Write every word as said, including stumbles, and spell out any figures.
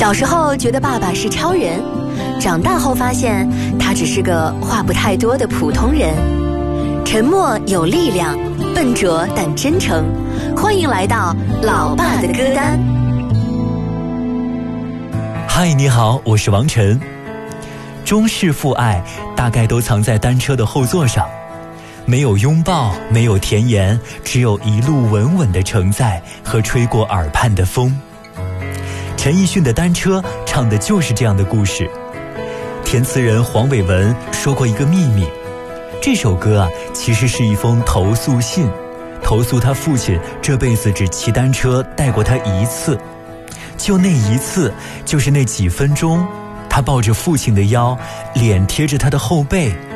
小时候觉得爸爸是超人，长大后发现他只是个话不太多的普通人。沉默有力量，笨拙但真诚。欢迎来到老爸的歌单。 嗨，你好，我是王晨。中式父爱大概都藏在单车的后座上，没有拥抱，没有甜言，只有一路稳稳的承载和吹过耳畔的风。陈奕迅的《单车》唱的就是这样的故事。填词人黄伟文说过一个秘密，这首歌啊，其实是一封投诉信，投诉他父亲这辈子只骑单车带过他一次，就那一次，就是那几分钟，他抱着父亲的腰，脸贴着他的后背，